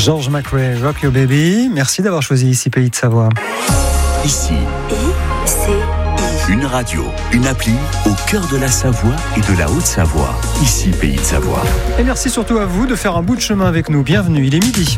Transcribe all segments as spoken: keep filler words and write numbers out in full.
George McRae, Rock Your Baby. Merci d'avoir choisi Ici Pays de Savoie. Ici, une radio, une appli au cœur de la Savoie et de la Haute-Savoie. Ici Pays de Savoie. Et merci surtout à vous de faire un bout de chemin avec nous. Bienvenue, il est midi.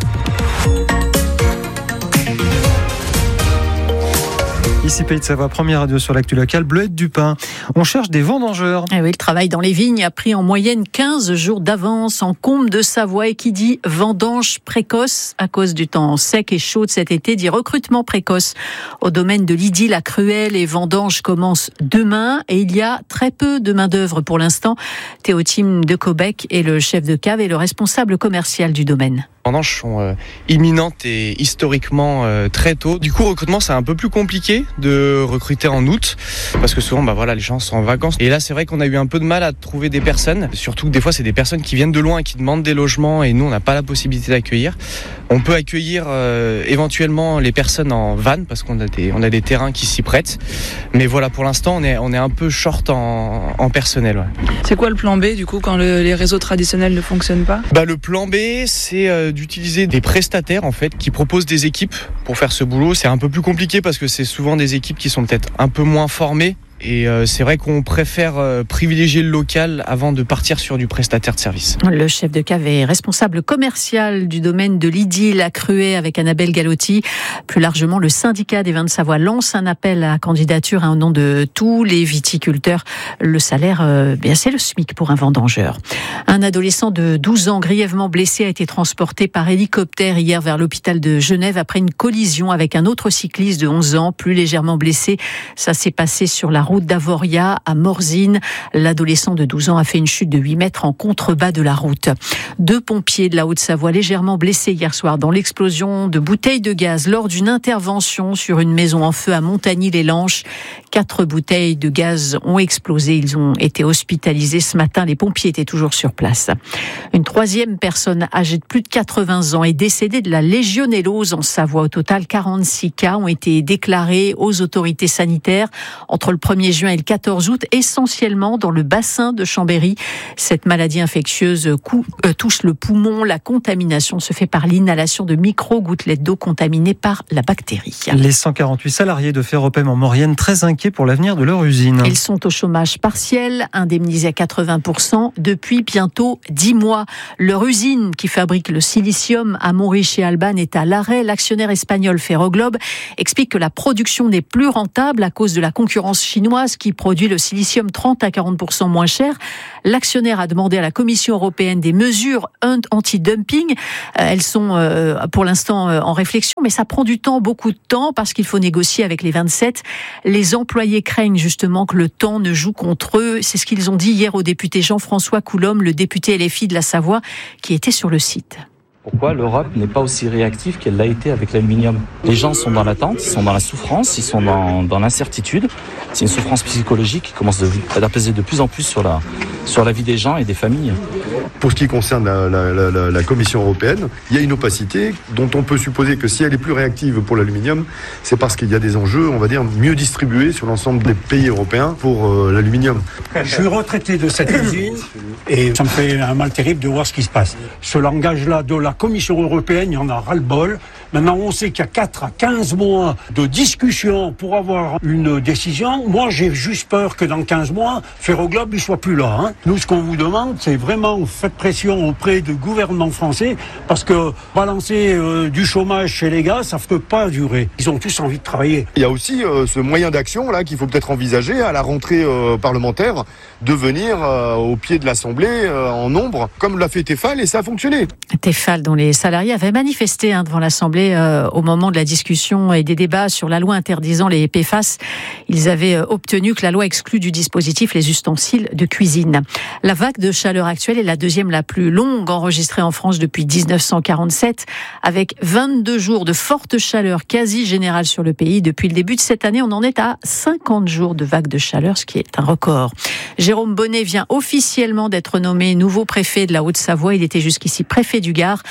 Ici Pays de Savoie, première radio sur l'actu locale, Bleuette du Pin. On cherche des vendangeurs. Eh oui, le travail dans les vignes a pris en moyenne quinze jours d'avance en Combe de Savoie, et qui dit vendange précoce à cause du temps sec et chaud de cet été dit recrutement précoce. Au domaine de l'Idylle, la Cruelle, et vendange commence demain et il y a très peu de main d'œuvre pour l'instant. Théotime de Cobec est le chef de cave et le responsable commercial du domaine. Les vendanges sont euh, imminentes et historiquement euh, très tôt. Du coup, recrutement, c'est un peu plus compliqué de recruter en août parce que souvent, bah voilà, les gens sont en vacances. Et là, c'est vrai qu'on a eu un peu de mal à trouver des personnes. Surtout que des fois, c'est des personnes qui viennent de loin et qui demandent des logements et nous, on n'a pas la possibilité d'accueillir. On peut accueillir euh, éventuellement les personnes en van parce qu'on a des, on a des terrains qui s'y prêtent. Mais voilà, pour l'instant, on est, on est un peu short en, en personnel. Ouais. C'est quoi le plan B du coup quand le, les réseaux traditionnels ne fonctionnent pas ? Bah, le plan B, c'est euh, d'utiliser des prestataires en fait qui proposent des équipes pour faire ce boulot. C'est un peu plus compliqué parce que c'est souvent des équipes qui sont peut-être un peu moins formées. Et euh, c'est vrai qu'on préfère euh, privilégier le local avant de partir sur du prestataire de service. Le chef de cave est responsable commercial du domaine de l'Idylle à Cruet avec Annabelle Galotti. Plus largement, le syndicat des vins de Savoie lance un appel à candidature au nom de tous les viticulteurs. Le salaire, euh, bien c'est le SMIC pour un vendangeur. Un adolescent de douze ans grièvement blessé a été transporté par hélicoptère hier vers l'hôpital de Genève après une collision avec un autre cycliste de onze ans, plus légèrement blessé. Ça s'est passé sur la route d'Avoria à Morzine. L'adolescent de douze ans a fait une chute de huit mètres en contrebas de la route. Deux pompiers de la Haute-Savoie légèrement blessés hier soir dans l'explosion de bouteilles de gaz lors d'une intervention sur une maison en feu à Montagny-les-Lanches. Quatre bouteilles de gaz ont explosé. Ils ont été hospitalisés ce matin. Les pompiers étaient toujours sur place. Une troisième personne âgée de plus de quatre-vingts ans est décédée de la légionellose en Savoie. Au total, quarante-six cas ont été déclarés aux autorités sanitaires entre le premier juin et le quatorze août, essentiellement dans le bassin de Chambéry. Cette maladie infectieuse cou- euh, touche le poumon. La contamination se fait par l'inhalation de micro-gouttelettes d'eau contaminées par la bactérie. Les cent quarante-huit salariés de Ferropem en Maurienne très inquiets pour l'avenir de leur usine. Ils sont au chômage partiel, indemnisés à quatre-vingts pour cent depuis bientôt dix mois. Leur usine qui fabrique le silicium à Montrich et Albanne est à l'arrêt. L'actionnaire espagnol Ferroglobe explique que la production n'est plus rentable à cause de la concurrence chinoise qui produit le silicium trente à quarante pour cent moins cher. L'actionnaire a demandé à la Commission européenne des mesures anti-dumping. Elles sont pour l'instant en réflexion, mais ça prend du temps, beaucoup de temps, parce qu'il faut négocier avec les vingt-sept. Les employés craignent justement que le temps ne joue contre eux. C'est ce qu'ils ont dit hier au député Jean-François Coulombe, le député L F I de la Savoie, qui était sur le site. Pourquoi l'Europe n'est pas aussi réactive qu'elle l'a été avec l'aluminium ? Les gens sont dans l'attente, ils sont dans la souffrance, ils sont dans, dans l'incertitude. C'est une souffrance psychologique qui commence à peser de plus en plus sur la, sur la vie des gens et des familles. Pour ce qui concerne la, la, la, la Commission européenne, il y a une opacité dont on peut supposer que si elle est plus réactive pour l'aluminium, c'est parce qu'il y a des enjeux, on va dire, mieux distribués sur l'ensemble des pays européens pour euh, l'aluminium. Je suis retraité de cette usine et ça me fait un mal terrible de voir ce qui se passe. Ce langage-là de la Commission européenne, il y en a ras-le-bol. Maintenant, on sait qu'il y a quatre à quinze mois de discussion pour avoir une décision. Moi, j'ai juste peur que dans quinze mois, Ferroglobe ne soit plus là. Hein. Nous, ce qu'on vous demande, c'est vraiment faites pression auprès du gouvernement français parce que balancer euh, du chômage chez les gars, ça ne peut pas durer. Ils ont tous envie de travailler. Il y a aussi euh, ce moyen d'action là qu'il faut peut-être envisager à la rentrée euh, parlementaire de venir euh, au pied de l'Assemblée euh, en nombre, comme l'a fait Tefal, et ça a fonctionné. Tefal, dont les salariés avaient manifesté hein, devant l'Assemblée euh, au moment de la discussion et des débats sur la loi interdisant les P F A S. Ils avaient euh, obtenu que la loi exclue du dispositif les ustensiles de cuisine. La vague de chaleur actuelle est la deuxième la plus longue enregistrée en France depuis dix-neuf cent quarante-sept, avec vingt-deux jours de forte chaleur quasi générale sur le pays. Depuis le début de cette année, on en est à cinquante jours de vague de chaleur, ce qui est un record. Jérôme Bonnet vient officiellement d'être nommé nouveau préfet de la Haute-Savoie. Il était jusqu'ici préfet du Gard.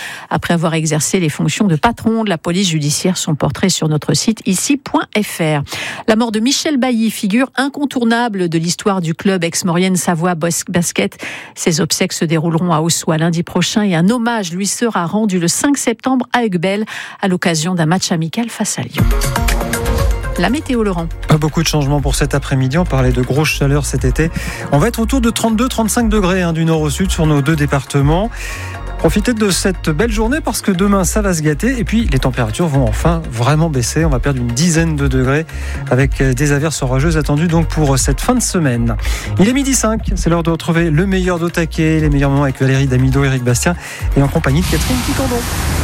après avoir exercé les fonctions de patron de la police judiciaire. Son portrait sur notre site ici point f r. La mort de Michel Bailly, figure incontournable de l'histoire du club ex-Maurienne Savoie Basket. Ses obsèques se dérouleront à Ossois lundi prochain et un hommage lui sera rendu le cinq septembre à Huguebel à l'occasion d'un match amical face à Lyon. La météo, Laurent. Pas beaucoup de changements pour cet après-midi. On parlait de grosse chaleur cet été. On va être autour de trente-deux à trente-cinq degrés hein, du nord au sud sur nos deux départements. Profitez de cette belle journée parce que demain ça va se gâter et puis les températures vont enfin vraiment baisser. On va perdre une dizaine de degrés avec des averses orageuses attendues donc pour cette fin de semaine. Il est midi cinq, c'est l'heure de retrouver le meilleur d'Otaquet, les meilleurs moments avec Valérie Damido, Éric Bastien et en compagnie de Catherine Picandon.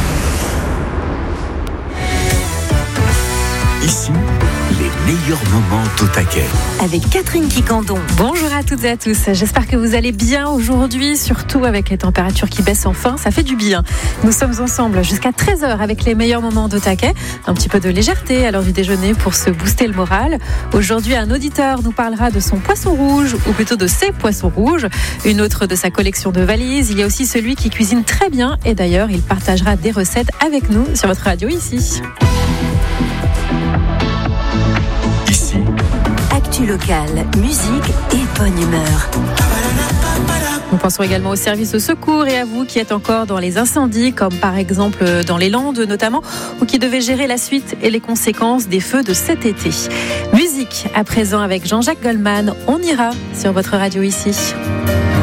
Ici, les meilleurs moments d'Otaquet. Avec Catherine Picandon. Bonjour à toutes et à tous. J'espère que vous allez bien aujourd'hui, surtout avec les températures qui baissent enfin. Ça fait du bien. Nous sommes ensemble jusqu'à treize heures avec les meilleurs moments d'Otaquet. Un petit peu de légèreté à l'heure du déjeuner pour se booster le moral. Aujourd'hui, un auditeur nous parlera de son poisson rouge, ou plutôt de ses poissons rouges. Une autre de sa collection de valises. Il y a aussi celui qui cuisine très bien. Et d'ailleurs, il partagera des recettes avec nous sur votre radio ici. Ici, actu locale, musique et bonne humeur. Nous pensons également au service de secours et à vous qui êtes encore dans les incendies, comme par exemple dans les Landes notamment, ou qui devez gérer la suite et les conséquences des feux de cet été. Musique à présent avec Jean-Jacques Goldman. On ira sur votre radio ici.